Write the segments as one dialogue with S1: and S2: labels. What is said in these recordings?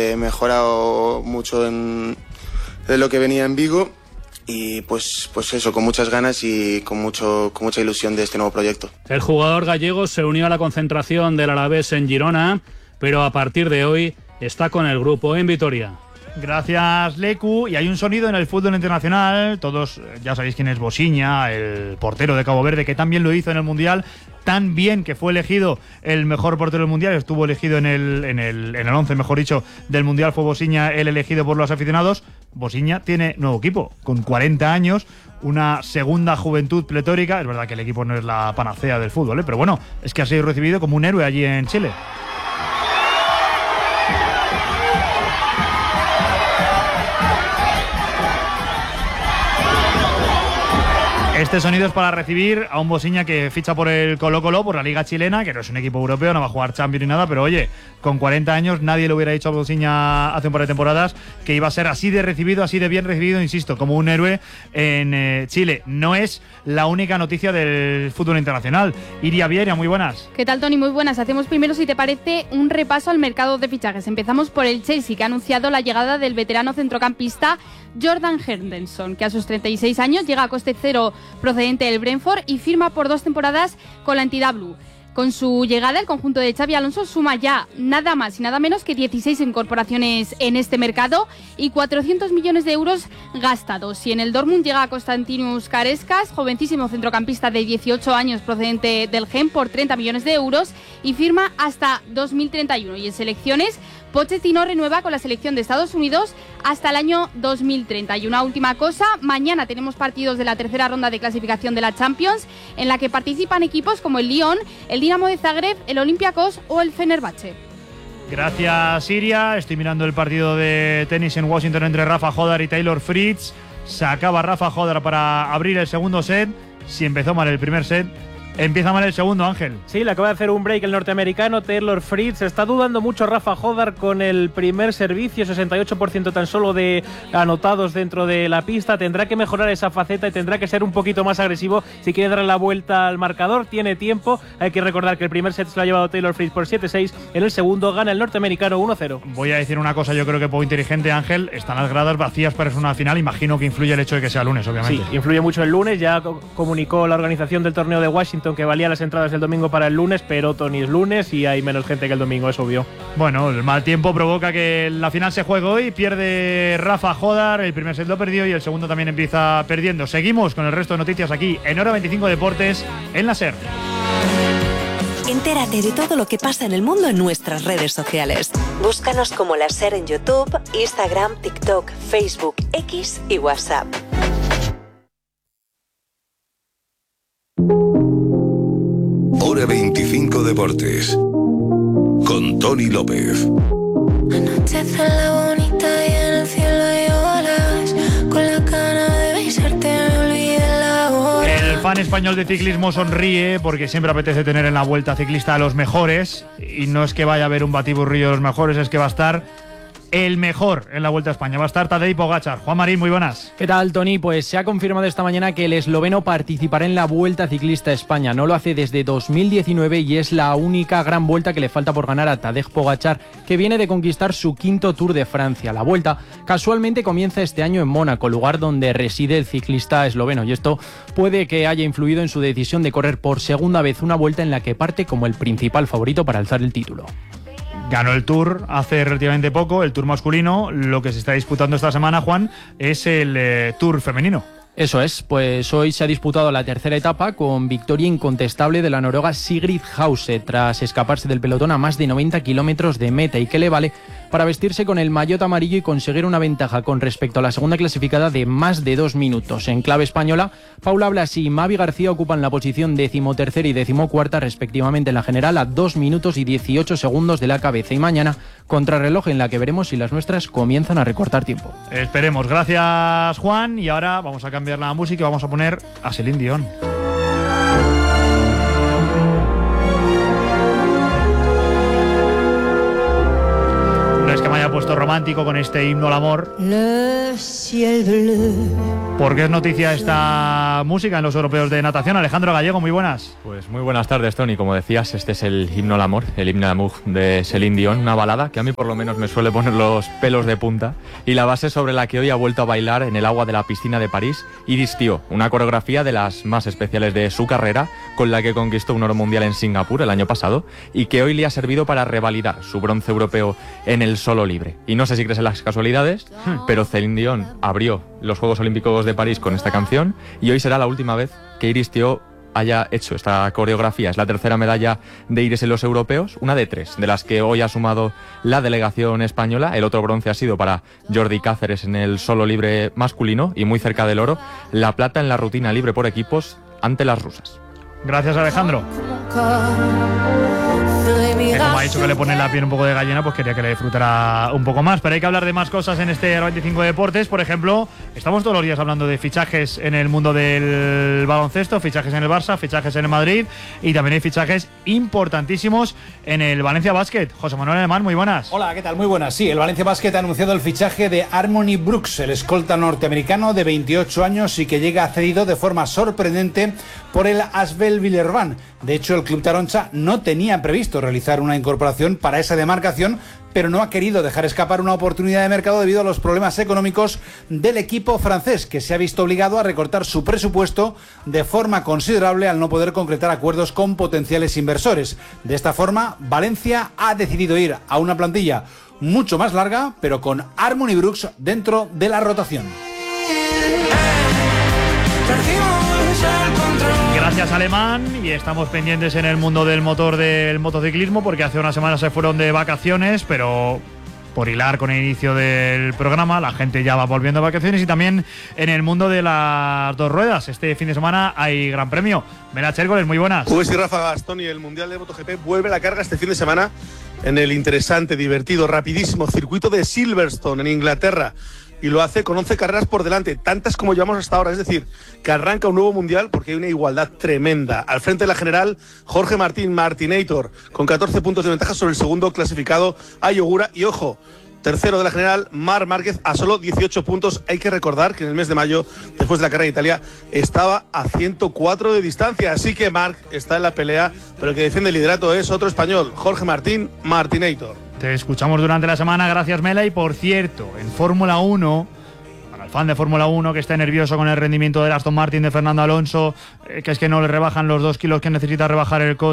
S1: He mejorado mucho de lo que venía en Vigo y pues eso, con muchas ganas y con mucha ilusión de este nuevo proyecto.
S2: El jugador gallego se unió a la concentración del Alavés en Girona, pero a partir de hoy está con el grupo en Vitoria.
S3: Gracias, Lecu. Y hay un sonido en el fútbol internacional. Todos ya sabéis quién es Bosiña, el portero de Cabo Verde, que también lo hizo en el Mundial. Tan bien que fue elegido el mejor portero del Mundial. Estuvo elegido en el 11, mejor dicho, del Mundial. Fue Bosiña el elegido por los aficionados. Bosiña tiene nuevo equipo, con 40 años, una segunda juventud pletórica. Es verdad que el equipo no es la panacea del fútbol, pero bueno, es que ha sido recibido como un héroe allí en Chile. Este sonido es para recibir a un Bosiña que ficha por el Colo-Colo, por la Liga Chilena, que no es un equipo europeo, no va a jugar Champions ni nada, pero oye, con 40 años nadie le hubiera dicho a Bosiña hace un par de temporadas que iba a ser así de recibido, así de bien recibido, insisto, como un héroe en Chile. No es la única noticia del fútbol internacional. Iria Vieira, muy buenas.
S4: ¿Qué tal, Tony? Muy buenas. Hacemos primero, si te parece, un repaso al mercado de fichajes. Empezamos por el Chelsea, que ha anunciado la llegada del veterano centrocampista Jordan Henderson, que a sus 36 años llega a coste cero procedente del Brentford y firma por 2 temporadas con la entidad Blue. Con su llegada, el conjunto de Xabi Alonso suma ya nada más y nada menos que 16 incorporaciones en este mercado y 400 millones de euros gastados. Y en el Dortmund llega Konstantinos Kareskas, jovencísimo centrocampista de 18 años procedente del Genk, por 30 millones de euros y firma hasta 2031. Y en selecciones, Pochettino renueva con la selección de Estados Unidos hasta el año 2030. Y una última cosa, mañana tenemos partidos de la tercera ronda de clasificación de la Champions, en la que participan equipos como el Lyon, el Dinamo de Zagreb, el Olympiacos o el Fenerbahce.
S3: Gracias, Iria. Estoy mirando el partido de tenis en Washington entre Rafa Hodar y Taylor Fritz. Se acaba Rafa Hodar para abrir el segundo set. Si empezó mal el primer set, empieza mal el segundo, Ángel.
S5: Sí, le acaba de hacer un break el norteamericano Taylor Fritz. Está dudando mucho Rafa Hodar con el primer servicio, 68% tan solo de anotados dentro de la pista. Tendrá que mejorar esa faceta y tendrá que ser un poquito más agresivo si quiere darle la vuelta al marcador. Tiene tiempo. Hay que recordar que el primer set se lo ha llevado Taylor Fritz por 7-6. En el segundo gana el norteamericano 1-0.
S3: Voy a decir una cosa, yo creo que poco inteligente, Ángel. Están las gradas vacías para una final. Imagino que influye el hecho de que sea lunes, obviamente.
S5: Sí, influye mucho el lunes. Ya comunicó la organización del torneo de Washington que valía las entradas del domingo para el lunes, pero Tony, es lunes y hay menos gente que el domingo, es obvio.
S3: Bueno, el mal tiempo provoca que la final se juegue hoy. Pierde Rafa Hodar, el primer set lo perdió y el segundo también empieza perdiendo. Seguimos con el resto de noticias aquí en Hora 25 Deportes en la SER.
S6: Entérate de todo lo que pasa en el mundo en nuestras redes sociales. Búscanos como la SER en YouTube, Instagram, TikTok, Facebook, X y WhatsApp.
S7: Hora 25 Deportes con Tony López.
S8: Anochece la bonita y en el cielo hay olas. Con la gana de besarte me olvidé la hora.
S3: El fan español de ciclismo sonríe porque siempre apetece tener en la Vuelta Ciclista a los mejores. Y no es que vaya a haber un batiburrillo de los mejores, es que va a estar el mejor en la Vuelta a España. Va a estar Tadej Pogačar. Juan Marín, muy buenas.
S9: ¿Qué tal, Tony? Pues se ha confirmado esta mañana que el esloveno participará en la Vuelta Ciclista a España. No lo hace desde 2019 y es la única gran vuelta que le falta por ganar a Tadej Pogačar, que viene de conquistar su quinto Tour de Francia. La Vuelta casualmente comienza este año en Mónaco, lugar donde reside el ciclista esloveno, y esto puede que haya influido en su decisión de correr por segunda vez una vuelta en la que parte como el principal favorito para alzar el título.
S3: Ganó el Tour hace relativamente poco, el Tour masculino. Lo que se está disputando esta semana, Juan, es el Tour femenino.
S9: Eso es, pues hoy se ha disputado la tercera etapa con victoria incontestable de la noruega Sigrid Hause tras escaparse del pelotón a más de 90 kilómetros de meta, y que le vale para vestirse con el maillot amarillo y conseguir una ventaja con respecto a la segunda clasificada de más de 2 minutos. En clave española, Paula Blasi y Mavi García ocupan la posición 13ª y 14ª respectivamente en la general, a 2 minutos y 18 segundos de la cabeza. Y mañana, contrarreloj en la que veremos si las nuestras comienzan a recortar tiempo.
S3: Esperemos. Gracias, Juan. Y ahora vamos a cambiar la música y vamos a poner a Celine Dion. No es que me haya puesto puesto romántico con este himno al amor.
S8: Le ciel bleu.
S3: ¿Por qué es noticia esta música en los europeos de natación? Alejandro Gallego, muy buenas.
S10: Pues muy buenas tardes, Tony. Como decías, este es el himno al amor, el himno d'amour de Céline Dion, una balada que a mí por lo menos me suele poner los pelos de punta, y la base sobre la que hoy ha vuelto a bailar en el agua de la piscina de París Iris Tío, una coreografía de las más especiales de su carrera, con la que conquistó un oro mundial en Singapur el año pasado y que hoy le ha servido para revalidar su bronce europeo en el solo libre. Y no sé si crees en las casualidades, pero Céline Dion abrió los Juegos Olímpicos de París con esta canción y hoy será la última vez que Iris Tío haya hecho esta coreografía. Es la tercera medalla de Iris en los europeos, una de 3, de las que hoy ha sumado la delegación española. El otro bronce ha sido para Jordi Cáceres en el solo libre masculino y muy cerca del oro, la plata en la rutina libre por equipos ante las rusas.
S3: Gracias, Alejandro. Que como ha dicho que le pone la piel un poco de gallina, pues quería que le disfrutara un poco más. Pero hay que hablar de más cosas en este 25 Deportes. Por ejemplo, estamos todos los días hablando de fichajes en el mundo del baloncesto, fichajes en el Barça, fichajes en el Madrid, y también hay fichajes importantísimos en el Valencia Basket. José Manuel Alemán, muy buenas.
S11: Hola, ¿qué tal? Muy buenas. Sí, el Valencia Basket ha anunciado el fichaje de Harmony Brooks, el escolta norteamericano de 28 años y que llega cedido de forma sorprendente por el Asvel Villeurbanne. De hecho, el club taroncha no tenía previsto realizar una incorporación para esa demarcación, pero no ha querido dejar escapar una oportunidad de mercado debido a los problemas económicos del equipo francés, que se ha visto obligado a recortar su presupuesto de forma considerable al no poder concretar acuerdos con potenciales inversores. De esta forma, Valencia ha decidido ir a una plantilla mucho más larga, pero con Harmony Brooks dentro de la rotación.
S3: Gracias, Alemán, y estamos pendientes en el mundo del motor del motociclismo porque hace unas semanas se fueron de vacaciones, pero por hilar con el inicio del programa la gente ya va volviendo de vacaciones. Y también en el mundo de las dos ruedas, este fin de semana hay Gran Premio. Mela Chérgoles, muy buenas.
S12: Pues sí, Rafa Gastón, y el Mundial de MotoGP vuelve a la carga este fin de semana en el interesante, divertido, rapidísimo circuito de Silverstone en Inglaterra. Y lo hace con 11 carreras por delante, tantas como llevamos hasta ahora. Es decir, que arranca un nuevo mundial porque hay una igualdad tremenda. Al frente de la general, Jorge Martín, Martinator, con 14 puntos de ventaja sobre el segundo clasificado, Ayogura. Y ojo, tercero de la general, Marc Márquez, a solo 18 puntos. Hay que recordar que en el mes de mayo, después de la carrera de Italia, estaba a 104 de distancia. Así que Marc está en la pelea, pero el que defiende el liderato es otro español, Jorge Martín, Martinator.
S3: Te escuchamos durante la semana, gracias, Mela. Y por cierto, en Fórmula 1, para el fan de Fórmula 1 que está nervioso con el rendimiento del Aston Martin de Fernando Alonso, que es que no le rebajan los 2 kilos que necesita rebajar el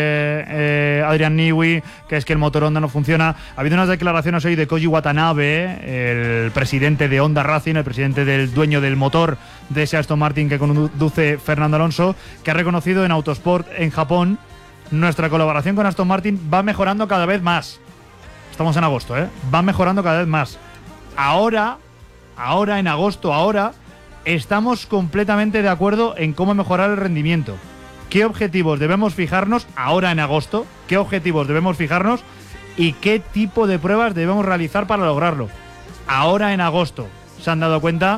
S3: coche Adrian Newey, que es que el motor Honda no funciona. Ha habido unas declaraciones hoy de Koji Watanabe, el presidente de Honda Racing, el presidente del dueño del motor de ese Aston Martin que conduce Fernando Alonso, que ha reconocido en Autosport en Japón: nuestra colaboración con Aston Martin va mejorando cada vez más. Estamos en agosto, va mejorando cada vez más. Ahora, en agosto, estamos completamente de acuerdo en cómo mejorar el rendimiento. ¿Qué objetivos debemos fijarnos ahora en agosto? ¿Qué objetivos debemos fijarnos? ¿Y qué tipo de pruebas debemos realizar para lograrlo? Ahora en agosto se han dado cuenta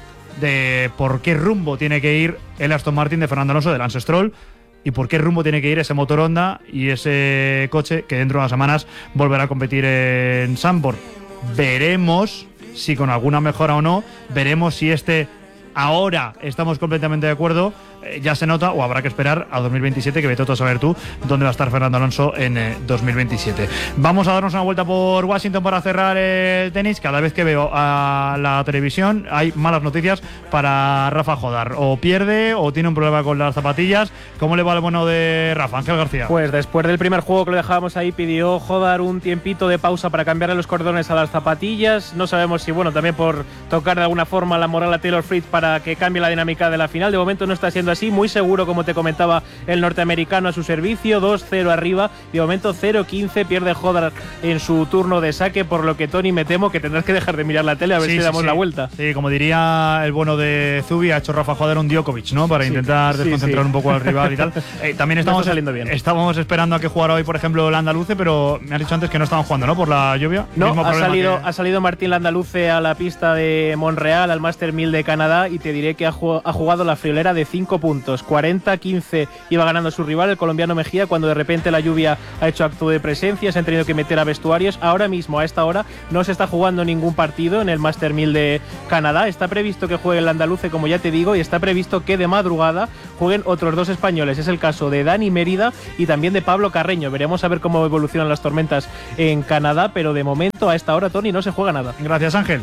S3: de por qué rumbo tiene que ir el Aston Martin de Fernando Alonso, de Lance Stroll, y por qué rumbo tiene que ir ese motor Honda y ese coche que dentro de unas semanas volverá a competir en Zandvoort. Veremos si con alguna mejora o no, veremos si ahora estamos completamente de acuerdo, ya se nota, o habrá que esperar a 2027, que vete a saber tú dónde va a estar Fernando Alonso en 2027. Vamos a darnos una vuelta por Washington para cerrar el tenis. Cada vez que veo a la televisión hay malas noticias para Rafa Jodar. O pierde o tiene un problema con las zapatillas. ¿Cómo le va el bueno de Rafa? Ángel García.
S5: Pues después del primer juego que lo dejábamos ahí, pidió Jodar un tiempito de pausa para cambiarle los cordones a las zapatillas. No sabemos si, también por tocar de alguna forma la moral a Taylor Fritz para que cambie la dinámica de la final. De momento no está siendo así. Muy seguro, como te comentaba, el norteamericano a su servicio, 2-0 arriba. De momento 0-15, pierde Jodar en su turno de saque, por lo que, Tony, me temo que tendrás que dejar de mirar la tele a ver si damos la vuelta.
S3: Sí, como diría el bueno de Zubi, ha hecho Rafa Jodar un Djokovic, ¿no? Para intentar desconcentrar un poco al rival y tal. También estábamos esperando a que jugara hoy, por ejemplo, Landaluce, pero me has dicho antes que no estaban jugando, ¿no? Por la lluvia.
S5: No, ha salido Martín Landaluce a la pista de Montreal, al Master 1000 de Canadá, y te diré que ha jugado la friolera de 5 5 puntos. 40-15 iba ganando su rival, el colombiano Mejía, cuando de repente la lluvia ha hecho acto de presencia, se han tenido que meter a vestuarios. Ahora mismo, a esta hora, no se está jugando ningún partido en el Master 1000 de Canadá. Está previsto que juegue el andaluce, como ya te digo, y está previsto que de madrugada jueguen otros 2 españoles. Es el caso de Dani Mérida y también de Pablo Carreño. Veremos a ver cómo evolucionan las tormentas en Canadá, pero de momento, a esta hora, Tony, no se juega nada.
S3: Gracias, Ángel.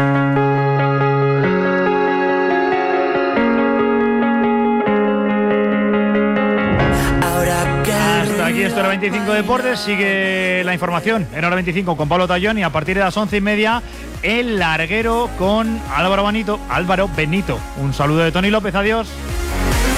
S3: Hasta aquí esto era 25 Deportes. Sigue la información en Hora 25 con Pablo Tallón, y a partir de las 11:30 el larguero con Álvaro Benito. Un saludo de Tony López, adiós.